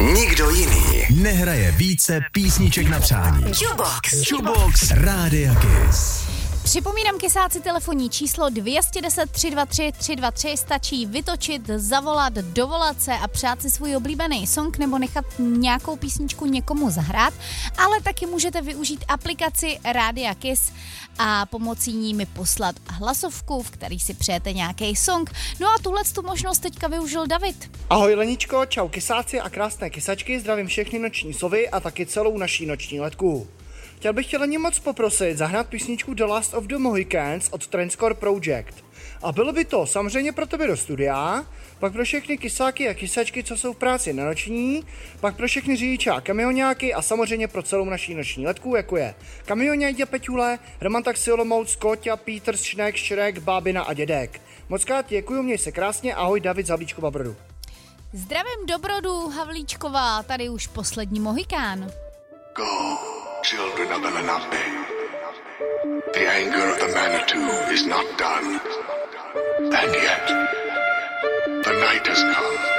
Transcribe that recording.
Nikdo jiný nehraje více písniček na přání. Jukebox Rádia Kiss. Připomínám kysáci telefonní číslo 210 323 323, stačí vytočit, zavolat, dovolat se a přát si svůj oblíbený song nebo nechat nějakou písničku někomu zahrát, ale taky můžete využít aplikaci Rádia Kiss a pomocí ní mi poslat hlasovku, v který si přejete nějaký song. No a tuhletu možnost teďka využil David. Ahoj Leničko, čau kysáci a krásné kysačky, zdravím všechny noční sovy a taky celou naší noční letku. Chtěl bych tě Leni moc poprosit zahrát písničku The Last of the Mohicans od Transcore Project. A bylo by to samozřejmě pro tebe do studia, pak pro všechny kysáky a kysačky, co jsou v práci na noční, pak pro všechny řidiče a kamionáky a samozřejmě pro celou naší noční letku, jako je Kamioňajďa Peťule, Roman Taxi Olomouc, Kóťa, Peters, Šnek, Šrek, Bábina a Dědek. Moc krát děkuju, měj se krásně, ahoj David z Havlíčkova Brodu. Zdravím do Brodu, Havlíčková, tady už poslední Mohikán. Go, children of Lenape. The anger of the Manitou is not done. And yet, the night has come.